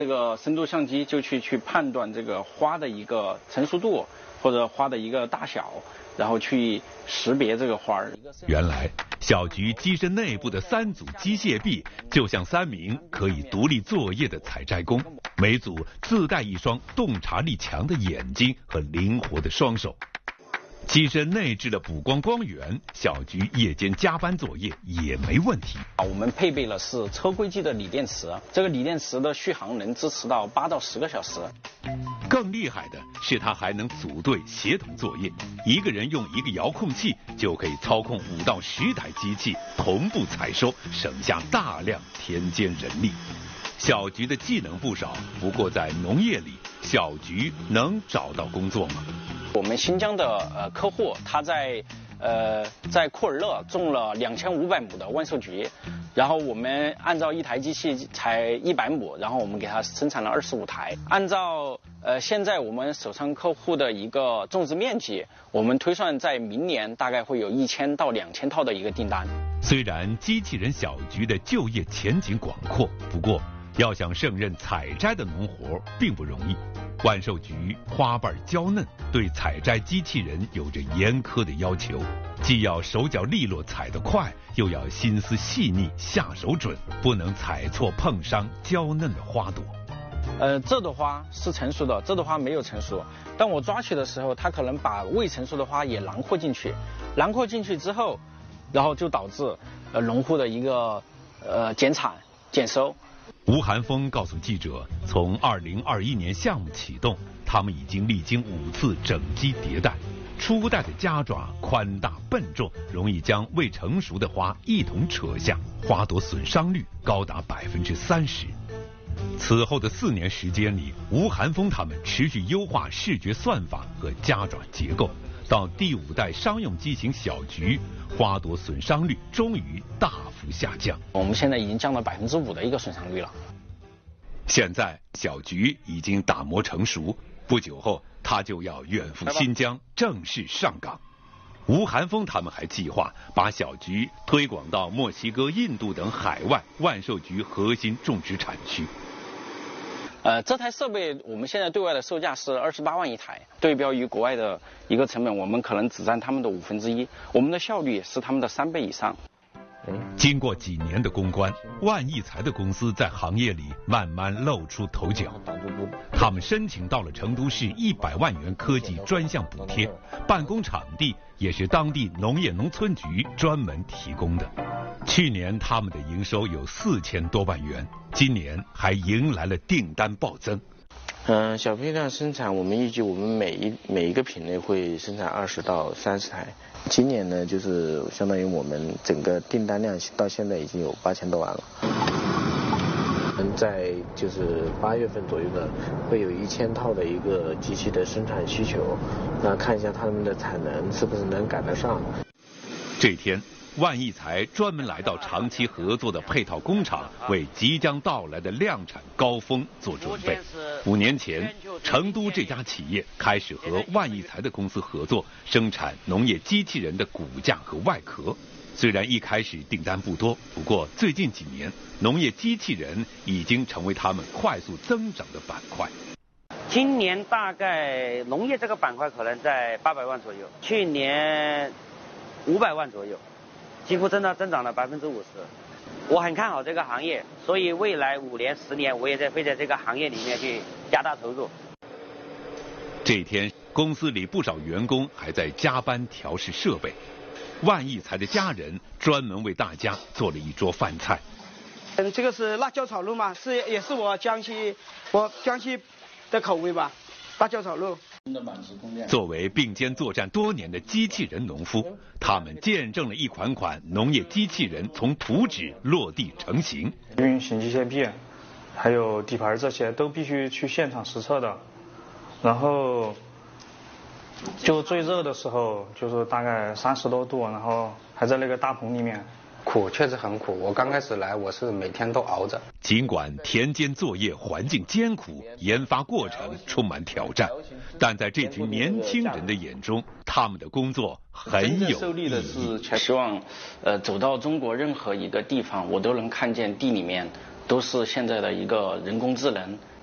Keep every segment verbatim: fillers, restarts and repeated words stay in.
这个深度相机就去去判断这个花的一个成熟度或者花的一个大小，然后去识别这个花儿。 原来小菊机身内部的三组机械臂就像三名可以独立作业的采摘工，每组自带一双洞察力强的眼睛和灵活的双手。机身内置的补光光源，小菊夜间加班作业也没问题。 我们配备了是车规级的锂电池，这个锂电池的续航能支持到八到十个小时。 更厉害的是，它还能组队协同作业，一个人用一个遥控器就可以操控五到十台机器同步采收，省下大量田间人力。小菊的技能不少，不过在农业里，小菊能找到工作吗？ 我们新疆的呃客户，他在呃在库尔勒种了两千五百亩的万寿菊，然后我们按照一台机器才一百亩，然后我们给他生产了二十五台。按照呃现在我们手上客户的一个种植面积，我们推算在明年大概会有一千到两千套的一个订单。 虽然机器人小菊的就业前景广阔，不过要想胜任采摘的农活并不容易。万寿菊花瓣娇嫩，对采摘机器人有着严苛的要求，既要手脚利落采得快，又要心思细腻下手准，不能采错碰伤娇嫩的花朵。 呃，这朵花是成熟的，这朵花没有成熟。当我抓取的时候，它可能把未成熟的花也囊括进去，囊括进去之后，然后就导致呃农户的一个呃减产减收。 吴寒峰告诉记者，从二零二一年项目启动，他们已经历经五次整机迭代。初代的夹爪宽大笨重，容易将未成熟的花一同扯下，花朵损伤率高达百分之三十。此后的四年时间里，吴寒峰他们持续优化视觉算法和夹爪结构，到第五代商用机型小菊，花朵损伤率终于大幅下降。 我们现在已经降到百分之五的一个损伤率了。 现在小菊已经打磨成熟，不久后他就要远赴新疆正式上岗。吴寒峰他们还计划把小菊推广到墨西哥、印度等海外万寿菊核心种植产区。 呃，这台设备我们现在对外的售价是二十八万一台，对标于国外的一个成本，我们可能只占他们的五分之一，我们的效率是他们的三倍以上。 经过几年的攻关，万益财的公司在行业里慢慢露出头角。他们申请到了成都市一百万元科技专项补贴，办公场地也是当地农业农村局专门提供的。去年他们的营收有四千多万元，今年还迎来了订单暴增。 嗯，小批量生产，我们预计我们每一每一个品类会生产二十到三十台。今年呢，就是相当于我们整个订单量到现在已经有八千多万了。嗯，在就是八月份左右呢，会有一千套的一个机器的生产需求，那看一下他们的产能是不是能赶得上。 这天，万益财专门来到长期合作的配套工厂，为即将到来的量产高峰做准备。五年前，成都这家企业开始和万益财的公司合作，生产农业机器人的骨架和外壳。虽然一开始订单不多，不过最近几年，农业机器人已经成为他们快速增长的板块。 今年大概农业这个板块可能在八百万左右，去年五百万左右。几乎增长增长了百分之五十，我很看好这个行业，所以未来五年、十年，我也在会在这个行业里面去加大投入。 这一天，公司里不少员工还在加班调试设备。万益财的家人专门为大家做了一桌饭菜。 嗯，这个是辣椒炒肉嘛，是也是我江西我江西的口味吧，辣椒炒肉。 作为并肩作战多年的机器人农夫，他们见证了一款款农业机器人从图纸落地成型。 运行机械臂，还有底盘这些都必须去现场实测的。然后就最热的时候，就是大概三十多度，然后还在那个大棚里面。 苦，确实很苦。我刚开始来，我是每天都熬着。 尽管田间作业环境艰苦，研发过程充满挑战，但在这群年轻人的眼中，他们的工作很有受力的是，希望呃走到中国任何一个地方，我都能看见地里面都是现在的一个人工智能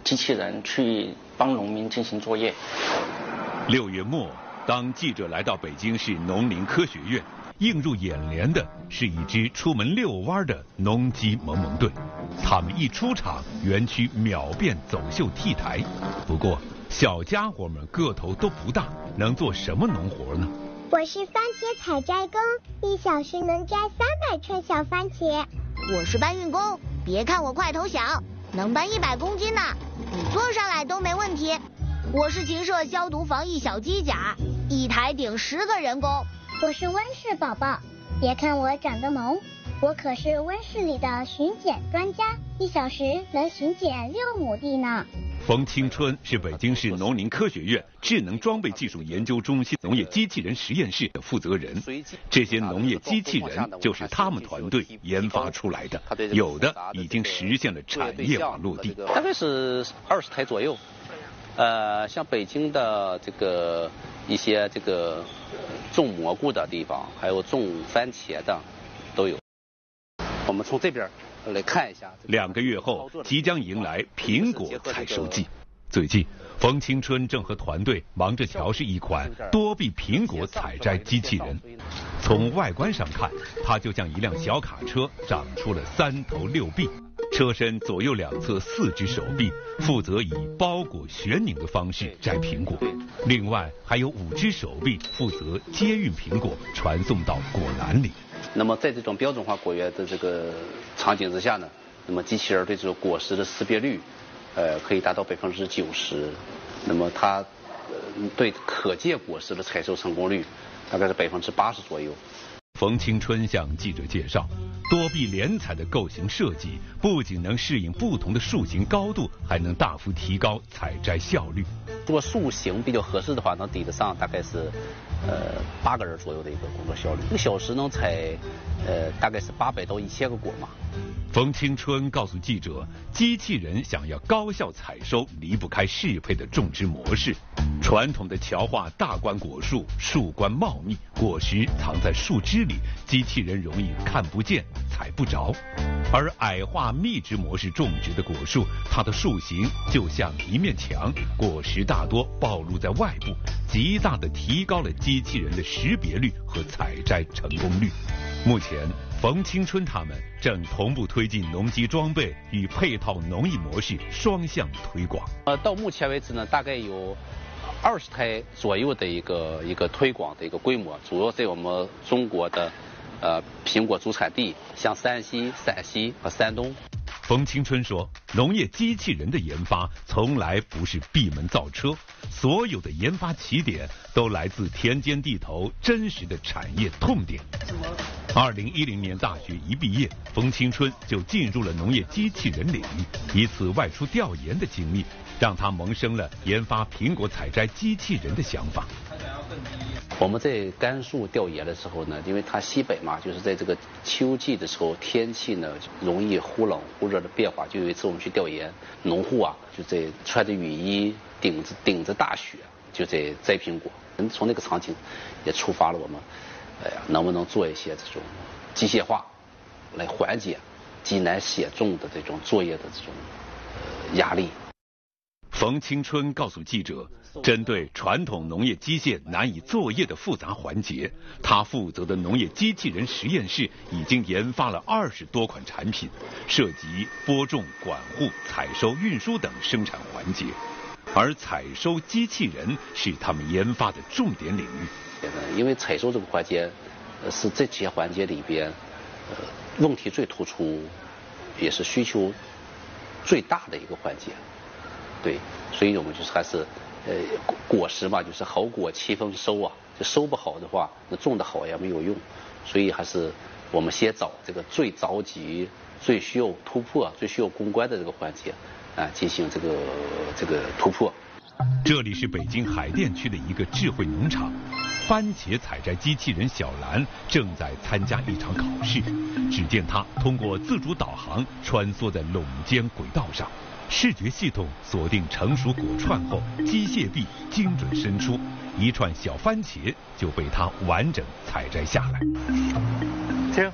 机器人去帮农民进行作业。 六月末，当记者来到北京市农林科学院，映入眼帘的是一支出门遛弯的农机萌萌队。他们一出场，园区秒变走秀 T 台。不过，小家伙们个头都不大，能做什么农活呢？ 我是番茄采摘工，一小时能摘三百串小番茄。 我是搬运工，别看我块头小，能搬一百公斤呢，你坐上来都没问题。我是禽舍消毒防疫小机甲，一台顶十个人工。 我是温室宝宝，别看我长得萌，我可是温室里的巡检专家，一小时能巡检六亩地呢。 冯青春是北京市农林科学院智能装备技术研究中心农业机器人实验室的负责人。这些农业机器人就是他们团队研发出来的，有的已经实现了产业化落地。 大概是二十台左右。呃，像北京的这个一些这个种蘑菇的地方，还有种番茄的都有。我们从这边来看一下。 两个月后，即将迎来苹果采收季。最近，冯青春正和团队忙着调试一款多臂苹果采摘机器人。从外观上看，它就像一辆小卡车，长出了三头六臂。车身左右两侧四只手臂负责以包裹旋拧的方式摘苹果，另外还有五只手臂负责接运苹果传送到果篮里。 那么在这种标准化果园的这个场景之下呢，那么机器人对这种果实的识别率，呃，可以达到百分之九十。那么它呃对可借果实的采收成功率大概是百分之八十左右。 冯青春向记者介绍，多臂连采的构型设计不仅能适应不同的树形高度，还能大幅提高采摘效率。 如果树形比较合适的话，能抵得上大概是呃八个人左右的一个工作效率，一个小时能采呃大概是八百到一千个果嘛。 冯青春告诉记者，机器人想要高效采收，离不开适配的种植模式。传统的乔化大观果树，树冠茂密，果实藏在树枝里，机器人容易看不见、采不着。而矮化密植模式种植的果树，它的树形就像一面墙，果实大多暴露在外部，极大地提高了机器人的识别率和采摘成功率。目前，冯青春他们正同步推进农机装备与配套农艺模式双向推广。 呃，到目前为止呢，大概有二十台左右的一个一个推广的一个规模，主要在我们中国的呃苹果主产地，像山西、陕西和山东。 冯青春说，农业机器人的研发从来不是闭门造车，所有的研发起点都来自田间地头真实的产业痛点。二零一零年大学一毕业，冯青春就进入了农业机器人领域。一次外出调研的经历，让他萌生了研发苹果采摘机器人的想法。 我们在甘肃调研的时候呢，因为它西北嘛，就是在这个秋季的时候，天气呢容易忽冷忽热的变化。就有一次我们去调研，农户啊就在穿着雨衣，顶着顶着大雪，就在摘苹果。从那个场景也触发了我们，哎呀，能不能做一些这种机械化，来缓解极难写种的这种作业的这种呃压力。 冯青春告诉记者，针对传统农业机械难以作业的复杂环节，他负责的农业机器人实验室已经研发了二十多款产品，涉及播种、管护、采收、运输等生产环节。而采收机器人是他们研发的重点领域。 因为采收这个环节，呃，是这些环节里边，呃，问题最突出，也是需求最大的一个环节。对，所以我们就是还是，呃，果实嘛，就是好果七分收啊，就收不好的话，那种得好也没有用，所以还是我们先找这个最着急、最需要突破、最需要攻关的这个环节啊，进行这个这个突破。 这里是北京海淀区的一个智慧农场，番茄采摘机器人小兰正在参加一场考试。只见它通过自主导航穿梭在垄间轨道上。视觉系统锁定成熟果串后，机械臂精准伸出，一串小番茄就被它完整采摘下来。 停，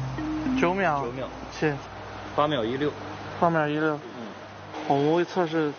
九秒， 九秒， 七， 八秒一六， 八秒一六。嗯，我们会测试